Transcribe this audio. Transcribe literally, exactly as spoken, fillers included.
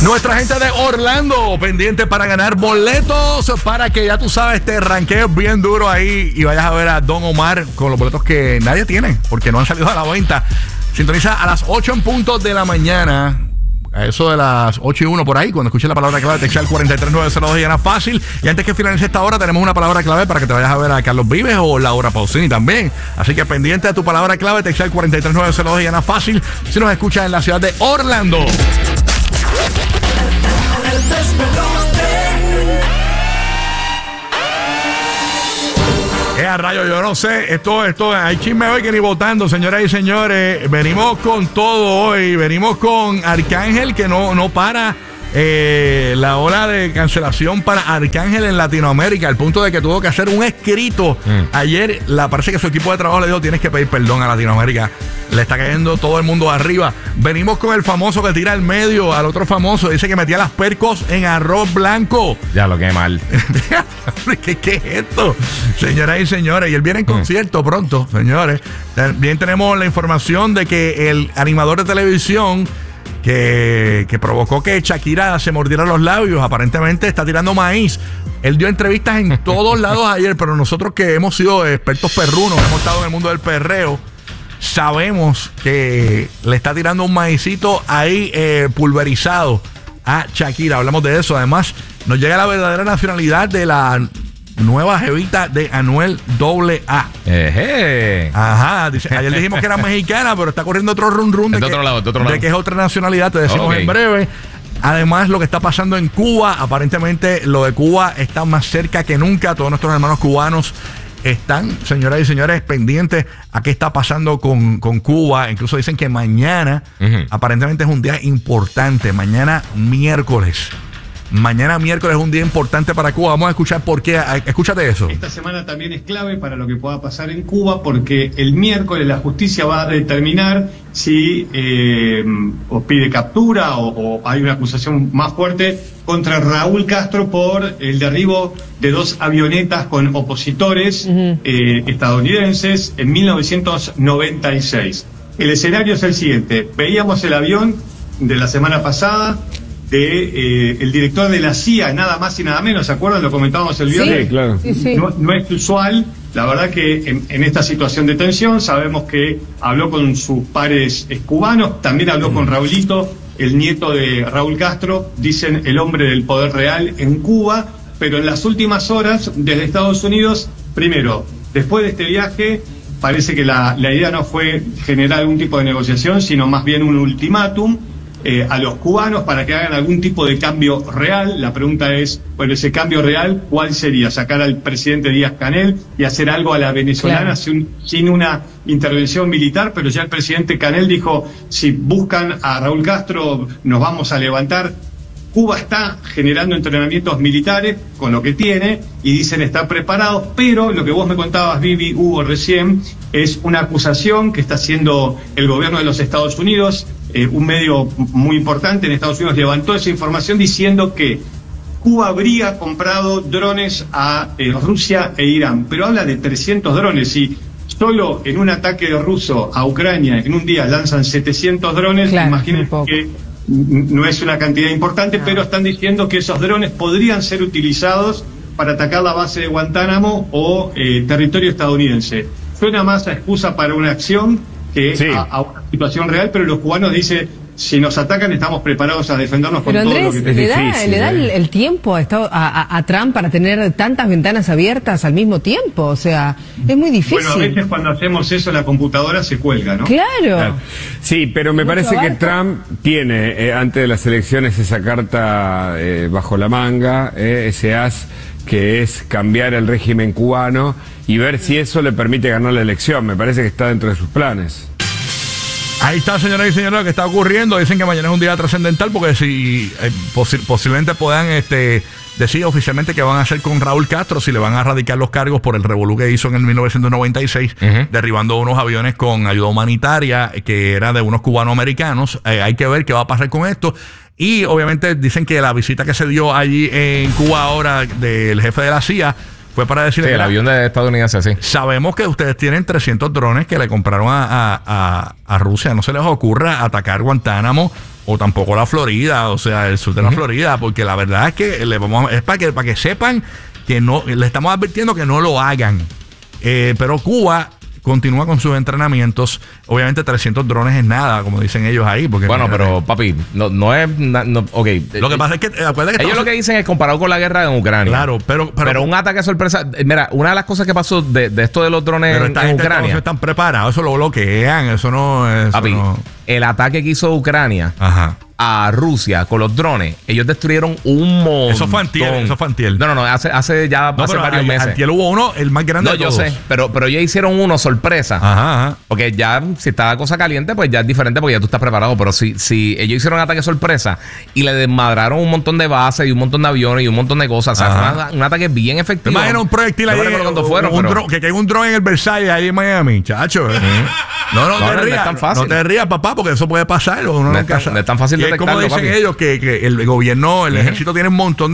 Nuestra gente de Orlando, pendiente para ganar boletos para que ya tú sabes, te ranquees bien duro ahí y vayas a ver a Don Omar con los boletos que nadie tiene porque no han salido a la venta. Sintoniza a las ocho en punto de la mañana. A eso de las ocho y uno por ahí, cuando escuches la palabra clave, textar cuatro tres nueve cero dos y gana fácil. Y antes que finalice esta hora, tenemos una palabra clave para que te vayas a ver a Carlos Vives o Laura Pausini también. Así que pendiente de tu palabra clave, textar cuatro tres nueve cero dos y gana fácil si nos escuchas en la ciudad de Orlando. Eh, a rayo, yo no sé, esto, esto, hay chisme hoy que ni votando, señoras y señores. Venimos con todo hoy, venimos con Arcángel que no, no para eh, la ola de cancelación para Arcángel en Latinoamérica, al punto de que tuvo que hacer un escrito. Mm. Ayer, la, parece que su equipo de trabajo le dijo, tienes que pedir perdón a Latinoamérica. Le está cayendo todo el mundo arriba. Venimos con el famoso que tira al medio al otro famoso. Dice que metía las percos en arroz blanco. Ya lo que mal. ¿Qué, ¿Qué es esto? Señoras y señores, y él viene en concierto mm. pronto, señores. Bien, tenemos la información de que el animador de televisión que, que provocó que Shakira se mordiera los labios, aparentemente está tirando maíz. Él dio entrevistas en todos lados ayer, pero nosotros que hemos sido expertos perrunos, hemos estado en el mundo del perreo, sabemos que le está tirando un maicito ahí eh, pulverizado a Shakira. Hablamos de eso. Además, nos llega la verdadera nacionalidad de la nueva jevita de Anuel doble A. Eje. Ajá. Dice, ayer dijimos que era mexicana, pero está corriendo otro run run de, de, que, otro lado, de, otro lado. de que es otra nacionalidad. Te decimos okay. en breve. Además, lo que está pasando en Cuba, aparentemente lo de Cuba está más cerca que nunca. Todos nuestros hermanos cubanos están, señoras y señores, pendientes a qué está pasando con, con Cuba. Incluso dicen que mañana, uh-huh. aparentemente es un día importante. Mañana miércoles. Mañana miércoles es un día importante para Cuba. Vamos a escuchar por qué. Escúchate eso. Esta semana también es clave para lo que pueda pasar en Cuba, porque el miércoles la justicia va a determinar si eh, o pide captura o, o hay una acusación más fuerte contra Raúl Castro por el derribo de dos avionetas con opositores uh-huh. eh, estadounidenses en mil novecientos noventa y seis. El escenario es el siguiente. Veíamos el avión de la semana pasada de eh, el director de la C I A, nada más y nada menos, ¿se acuerdan? Lo comentábamos el viernes. Sí, claro. Sí, sí. No, no es usual, la verdad que en, en esta situación de tensión sabemos que habló con sus pares cubanos, también habló mm. con Raulito, el nieto de Raúl Castro, dicen el hombre del poder real en Cuba, pero en las últimas horas desde Estados Unidos, primero, después de este viaje, parece que la, la idea no fue generar algún tipo de negociación, sino más bien un ultimátum Eh, a los cubanos para que hagan algún tipo de cambio real. La pregunta es, bueno, ese cambio real, ¿cuál sería? Sacar al presidente Díaz-Canel y hacer algo a la venezolana claro. sin, sin una intervención militar, pero ya el presidente Canel dijo, si buscan a Raúl Castro, nos vamos a levantar. Cuba está generando entrenamientos militares con lo que tiene y dicen estar preparados, pero lo que vos me contabas, Vivi, Hugo, recién, es una acusación que está haciendo el gobierno de los Estados Unidos. Eh, un medio muy importante en Estados Unidos levantó esa información diciendo que Cuba habría comprado drones a eh, Rusia e Irán, pero habla de trescientos drones y solo en un ataque ruso a Ucrania en un día lanzan setecientos drones. Claro, imaginen que no es una cantidad importante, no. pero están diciendo que esos drones podrían ser utilizados para atacar la base de Guantánamo o eh, territorio estadounidense. Suena más a excusa para una acción que sí. a, a una situación real, pero los cubanos dicen, si nos atacan estamos preparados a defendernos con pero todo Andrés, lo que ¿le da, difícil, ¿le da ¿eh? el, el tiempo a, a, a Trump para tener tantas ventanas abiertas al mismo tiempo? O sea, es muy difícil. Bueno, a veces cuando hacemos eso la computadora se cuelga, ¿no? Claro. claro. Sí, pero me parece que Trump tiene, eh, antes de las elecciones, esa carta eh, bajo la manga, eh, ese as que es cambiar el régimen cubano y ver si eso le permite ganar la elección. Me parece que está dentro de sus planes. Ahí está, señoras y señores, lo que está ocurriendo. Dicen que mañana es un día trascendental porque si eh, posi posiblemente puedan este, decir oficialmente qué van a hacer con Raúl Castro, si le van a radicar los cargos por el revolú que hizo en el mil novecientos noventa y seis, uh-huh. derribando unos aviones con ayuda humanitaria que era de unos cubanoamericanos. Eh, hay que ver qué va a pasar con esto. Y obviamente dicen que la visita que se dio allí en Cuba ahora del jefe de la C I A fue para decirle sí, el avión de estadounidense, sí. Sabemos que ustedes tienen trescientos drones que le compraron a, a, a, a Rusia. No se les ocurra atacar Guantánamo o tampoco la Florida, o sea, el sur de la uh-huh. Florida, porque la verdad es que le vamos, es para que, para que sepan que no, le estamos advirtiendo que no lo hagan. Eh, pero Cuba continúa con sus entrenamientos. Obviamente trescientos drones es nada, como dicen ellos ahí. Porque bueno, mira, pero papi, no, no es... No, ok. Lo que pasa es que... Acuérdate que ellos lo que dicen es comparado con la guerra en Ucrania. Claro, pero... Pero, pero un ataque sorpresa... Mira, una de las cosas que pasó de, de esto de los drones pero en, esta en gente Ucrania... no están preparados, eso lo bloquean, eso no... Eso papi, no... el ataque que hizo Ucrania... Ajá. a Rusia con los drones, ellos destruyeron un montón. Eso fue antier, eso fue antier. No, no, no, hace, hace ya no, hace varios meses. Antier hubo uno, el más grande no, de todos. No, yo sé, pero, pero ellos hicieron uno sorpresa. Ajá, ajá. Porque ya, si está la cosa caliente, pues ya es diferente porque ya tú estás preparado. Pero si, si ellos hicieron un ataque sorpresa y le desmadraron un montón de bases y un montón de aviones y un montón de cosas, o sea, fue una, un ataque bien efectivo. Imagina un proyectil no ahí, cuando fueron, un pero... dron, que caiga un dron en el Versailles ahí en Miami, chacho. ¿eh? No, no, no, no te rías, no, no, no te rías, papá, porque eso puede pasar. Uno no, nunca es tan, no es tan fácil y detectarlo, es como dicen papi. ellos que, que el gobierno, el uh-huh. ejército tiene un montón